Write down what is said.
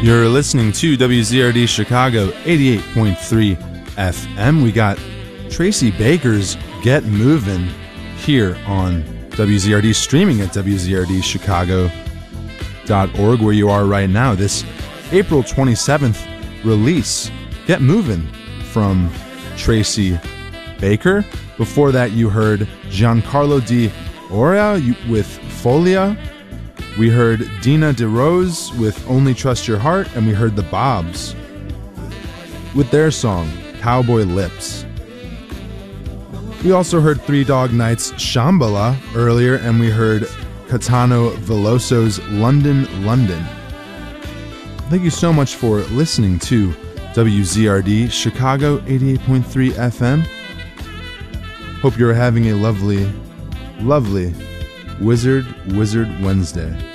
You're listening to WZRD Chicago 88.3 FM. We got Tracy Baker's Get Movin' here on WZRD, streaming at WZRDchicago.org, where you are right now. This April 27th release, Get Movin' from Tracy Baker. Before that, you heard Giancarlo Di Oria with Folia. We heard Dina DeRose with Only Trust Your Heart, and we heard the Bobs with their song, Cowboy Lips. We also heard Three Dog Night's Shambhala earlier, and we heard Caetano Veloso's London, London. Thank you so much for listening to WZRD Chicago 88.3 FM. Hope you're having a lovely, lovely Wizard Wednesday.